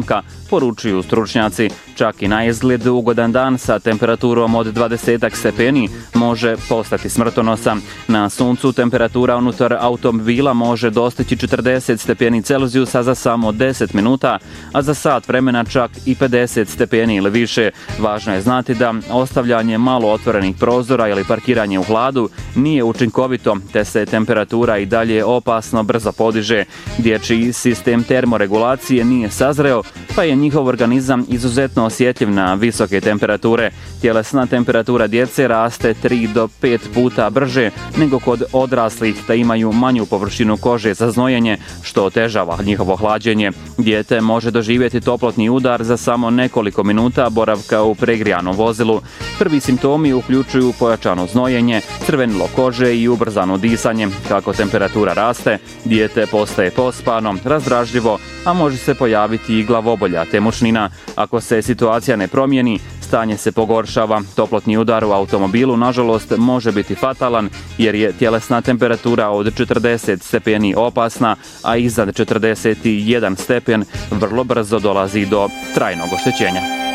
oporavka, poručuju stručnjaci. Čak i na izgled ugodan dan sa temperaturom od 20 stepeni može postati smrtonosan. Na suncu temperatura unutar automobila može dostići 40 stepeni Celzijusa za samo 10 minuta, a za sat vremena čak i 50 stepeni ili više. Važno je znati da ostavljanje malo otvorenih prozora ili parkiranje u hladu nije učinkovito, te se temperatura i dalje opasno brzo podiže. Dječji sistem termoregulacije nije sazreo, pa je njihov organizam izuzetno osjetljiv na visoke temperature. Tjelesna temperatura djece raste 3 do 5 puta brže nego kod odraslih, te imaju manju površinu kože za znojenje, što otežava njihovo hlađenje. Dijete može doživjeti toplotni udar za samo nekoliko minuta boravka u pregrijanom vozilu. Prvi simptomi uključuju pojačano znojenje, crvenilo kože i ubrzano disanje. Kako temperatura raste, dijete postaje pospano, razdražljivo, a može se pojaviti i glavobolja te mučnina. Ako se situacija ne promijeni, stanje se pogoršava. Toplotni udar u automobilu, nažalost, može biti fatalan jer je tjelesna temperatura od 40 stepeni opasna, a iznad 41 stepen vrlo brzo dolazi do trajnog oštećenja.